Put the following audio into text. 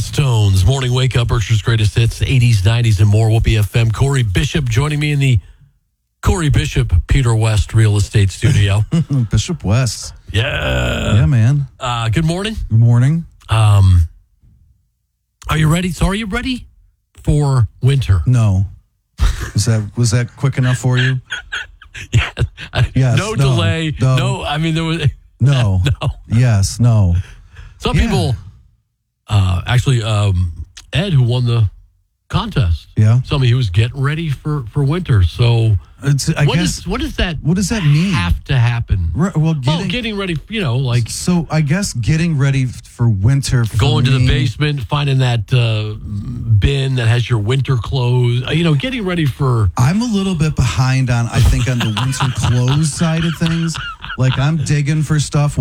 Bosstones, Morning Wake Up, Berkshire's Greatest Hits, 80s, 90s, and more. Whoopee FM. Corey Bishop joining me in the Corey Bishop, Peter West Real Estate Studio. Bishop West. Yeah. Yeah, man. Good morning. Good morning. Are you ready? So are you ready for winter? No. Was that quick enough for you? Yes. No delay. No. I mean, there was... No. No. Yes. No. Some people... Actually, Ed, who won the contest, told me he was getting ready for winter. So, what does that mean? Have to happen? Well, getting ready. So I guess getting ready for winter. Going to the basement, finding that bin that has your winter clothes. Getting ready for. I'm a little bit behind on the winter clothes side of things. Like I'm digging for stuff.